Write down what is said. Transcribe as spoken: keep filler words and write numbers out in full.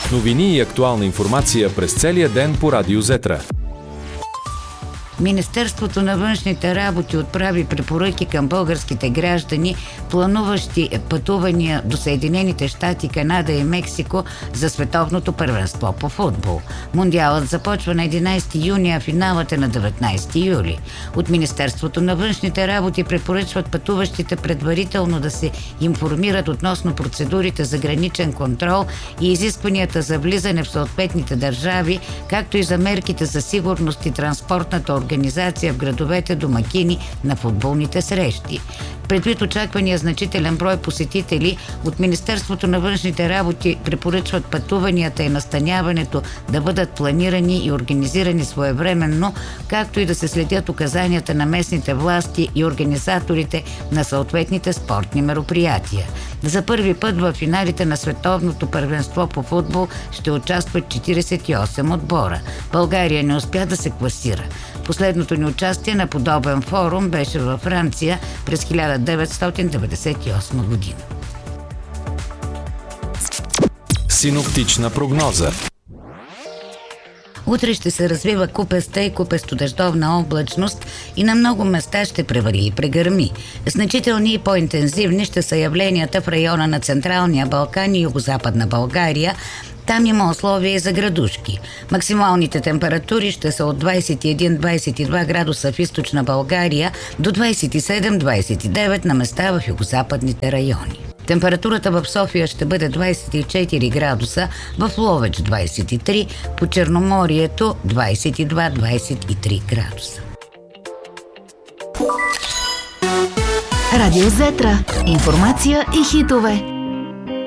Новини и актуална информация през целия ден по Радио Зетра. Министерството на външните работи отправи препоръки към българските граждани, плануващи пътувания до Съединените щати, Канада и Мексико за световното първенство по футбол. Мундиалът започва на единайсети юни, а финалът е на деветнайсети юли. От Министерството на външните работи препоръчват пътуващите предварително да се информират относно процедурите за граничен контрол и изискванията за влизане в съответните държави, както и за мерките за сигурност и транспортната организация организация в градовете домакини на футболните срещи. Предвид очаквания значителен брой посетители, от Министерството на външните работи препоръчват пътуванията и настаняването да бъдат планирани и организирани своевременно, както и да се следят указанията на местните власти и организаторите на съответните спортни мероприятия. За първи път в финалите на световното първенство по футбол ще участват четирийсет и осем отбора. България не успя да се класира. Последното ни участие на подобен форум беше във Франция през хиляда деветстотин деветдесет и осма година. Синоптична прогноза. Утре ще се развива купеста и купесто-дъждовна облачност и на много места ще превали и прегърми. Значителни и по-интензивни ще са явленията в района на Централния Балкан и Югозападна България. Там има условия и за градушки. Максималните температури ще са от двайсет и един до двайсет и два градуса в източна България до двайсет и седем до двайсет и девет на места в югозападните райони. Температурата в София ще бъде двайсет и четири градуса, в Ловеч двайсет и три, по Черноморието двайсет и два до двайсет и три градуса. Радио Зетра. Информация и хитове.